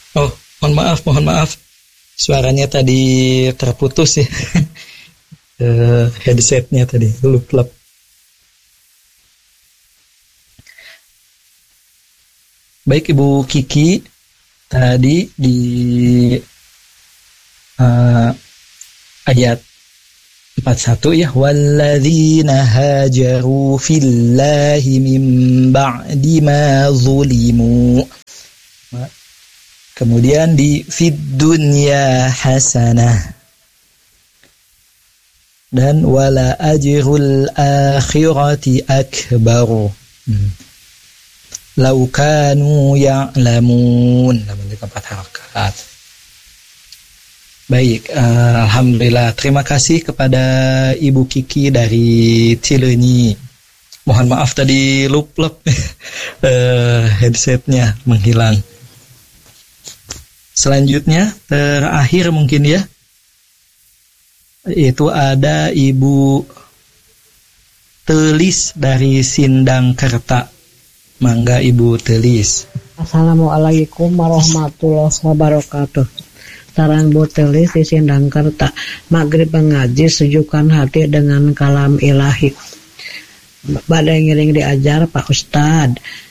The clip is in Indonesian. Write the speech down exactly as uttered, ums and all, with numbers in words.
Oh, mohon maaf, mohon maaf. Suaranya tadi terputus ya. uh, headsetnya tadi lup-lup. Baik Ibu Kiki, tadi di uh, ayat empat puluh satu ya, walladzina hajaru fillahi min ba'di ma zulimu. Kemudian di fid dunya hasanah, dan wala ajrul akhirati akbaru hmm. lau kanu ya'lamun. Namanya empat harakat. Baik, uh, alhamdulillah. Terima kasih kepada Ibu Kiki dari Cileunyi. Mohon maaf tadi lup-lup uh, headsetnya menghilang. Selanjutnya terakhir mungkin ya, itu ada Ibu Telis dari Sindangkerta. Mangga Ibu Telis. Assalamualaikum warahmatullahi wabarakatuh. Saran Bu Telis di Sindangkerta. Maghrib mengaji, sejukkan hati dengan kalam ilahi. Badai ngiring diajar Pak Ustad.